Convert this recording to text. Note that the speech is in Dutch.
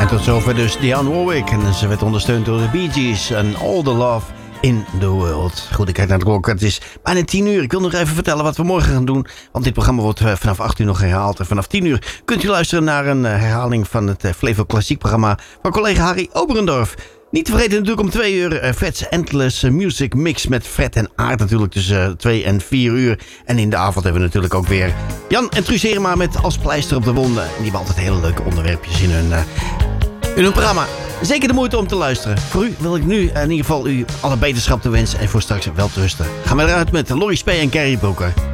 tot zover dus Dionne Warwick. En ze werd ondersteund door de Bee Gees en All the Love in the World. Goed, ik kijk naar de klok. Het is bijna 10 uur. Ik wil nog even vertellen wat we morgen gaan doen. Want dit programma wordt vanaf 8 uur nog herhaald. En vanaf 10 uur kunt u luisteren naar een herhaling van het Flevo Klassiek programma van collega Harry Oberendorf. Niet te vergeten natuurlijk om 2 uur Fred's Endless Music Mix met Fred en Aart natuurlijk tussen 2 en 4 uur. En in de avond hebben we natuurlijk ook weer Jan en Truus Herema met Als Pleister op de Wonden. En die hebben altijd hele leuke onderwerpjes in hun programma. Zeker de moeite om te luisteren. Voor u wil ik nu in ieder geval u alle beterschap te wensen en voor straks wel te rusten. Gaan we eruit met Lori Spee en Carrie Broeker.